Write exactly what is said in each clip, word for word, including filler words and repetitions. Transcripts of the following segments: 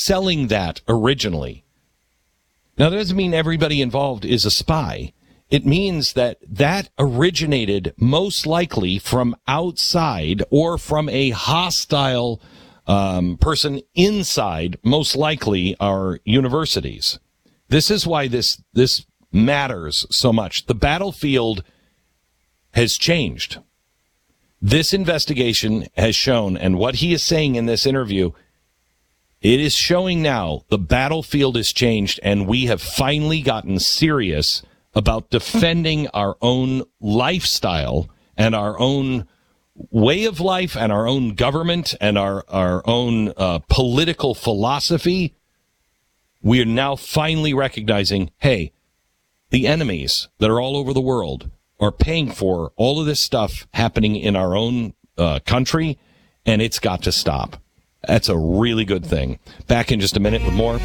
selling that originally. Now, that doesn't mean everybody involved is a spy. It means that that originated most likely from outside or from a hostile um, person inside, most likely our universities. This is why this this matters so much. The battlefield has changed. This investigation has shown, and what he is saying in this interview, it is showing now the battlefield has changed, and we have finally gotten serious about defending our own lifestyle and our own way of life and our own government and our, our own uh, political philosophy. We are now finally recognizing, hey, the enemies that are all over the world are paying for all of this stuff happening in our own uh, country, and it's got to stop. That's a really good thing. Back in just a minute with more.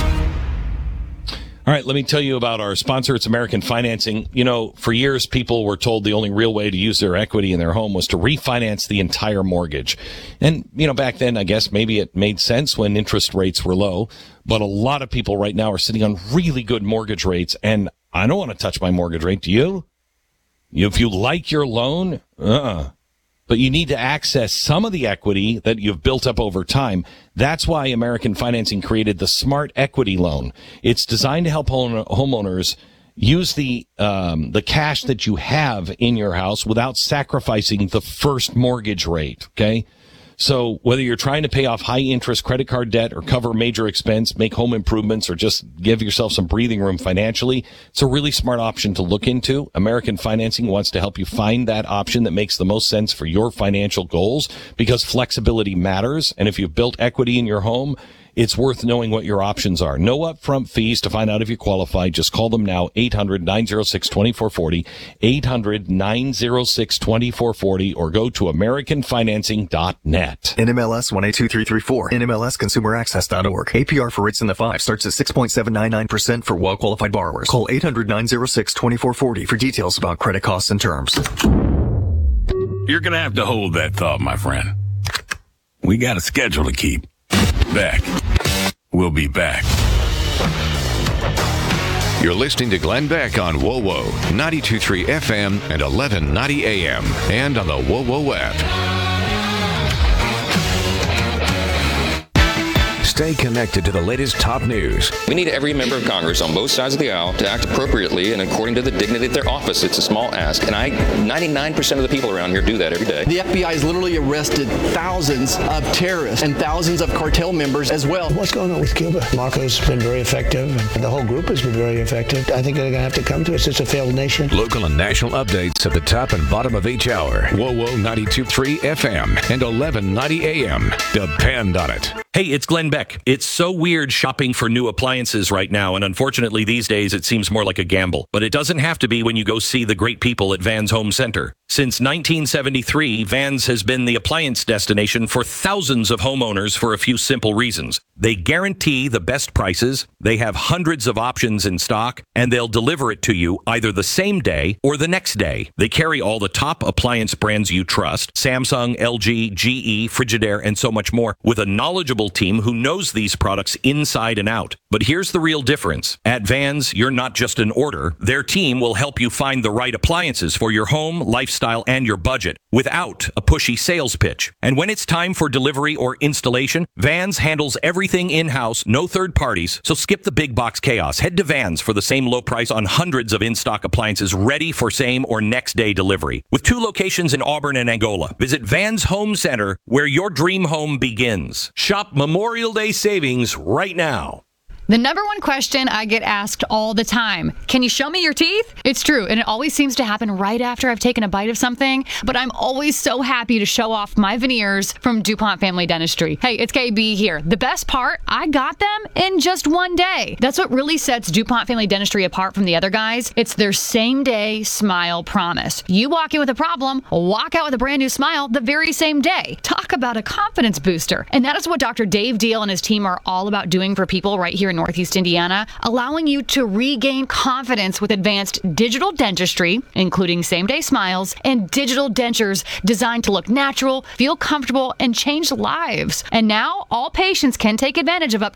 All right, let me tell you about our sponsor. It's American Financing. You know, for years, people were told the only real way to use their equity in their home was to refinance the entire mortgage. And, you know, back then, I guess maybe it made sense when interest rates were low. But a lot of people right now are sitting on really good mortgage rates. And I don't want to touch my mortgage rate. Do you? If you like your loan, uh-uh. But you need to access some of the equity that you've built up over time. That's why American Financing created the Smart Equity Loan. It's designed to help home- homeowners use the um, the cash that you have in your house without sacrificing the first mortgage rate, okay? So whether you're trying to pay off high-interest credit card debt or cover major expense, make home improvements, or just give yourself some breathing room financially, it's a really smart option to look into. American Financing wants to help you find that option that makes the most sense for your financial goals, because flexibility matters. And if you've built equity in your home, it's worth knowing what your options are. No upfront fees to find out if you qualify. Just call them now, eight hundred, nine oh six, two four four oh, eight hundred, nine oh six, two four four oh, or go to american financing dot net. N M L S one eight two three three four, N M L S consumer access dot org. A P R for rates in the five starts at six point seven nine nine percent for well-qualified borrowers. Call eight hundred, nine oh six, two four four oh for details about credit costs and terms. You're going to have to hold that thought, my friend. We got a schedule to keep. Back. We'll be back. You're listening to Glenn Beck on W O W O, ninety-two point three F M and eleven ninety A M, and on the W O W O app. Stay connected to the latest top news. We need every member of Congress on both sides of the aisle to act appropriately and according to the dignity of their office. It's a small ask, and I, ninety-nine percent of the people around here do that every day. The F B I has literally arrested thousands of terrorists and thousands of cartel members as well. What's going on with Cuba? Marco's been very effective, and the whole group has been very effective. I think they're going to have to come to us. It's a failed nation. Local and national updates at the top and bottom of each hour. W O W O ninety-two point three F M and eleven ninety A M. Depend on it. Hey, it's Glenn Beck. It's so weird shopping for new appliances right now, and unfortunately these days it seems more like a gamble. But it doesn't have to be when you go see the great people at Vans Home Center. Since nineteen seventy-three, Vans has been the appliance destination for thousands of homeowners for a few simple reasons. They guarantee the best prices, they have hundreds of options in stock, and they'll deliver it to you either the same day or the next day. They carry all the top appliance brands you trust, Samsung, L G, G E, Frigidaire, and so much more, with a knowledgeable team who knows these products inside and out. But here's the real difference. At Vans, you're not just an order. Their team will help you find the right appliances for your home, lifestyle, and your budget without a pushy sales pitch. And when it's time for delivery or installation, Vans handles everything in-house, no third parties, so skip the big box chaos. Head to Vans for the same low price on hundreds of in-stock appliances ready for same or next day delivery. With two locations in Auburn and Angola, visit Vans Home Center, where your dream home begins. Shop Memorial Day savings right now. The number one question I get asked all the time, can you show me your teeth? It's true, and it always seems to happen right after I've taken a bite of something, but I'm always so happy to show off my veneers from DuPont Family Dentistry. Hey, it's K B here. The best part, I got them in just one day. That's what really sets DuPont Family Dentistry apart from the other guys. It's their same-day smile promise. You walk in with a problem, walk out with a brand new smile the very same day. Talk about a confidence booster. And that is what Doctor Dave Deal and his team are all about doing for people right here in Northeast Indiana, allowing you to regain confidence with advanced digital dentistry, including same-day smiles, and digital dentures designed to look natural, feel comfortable, and change lives. And now, all patients can take advantage of up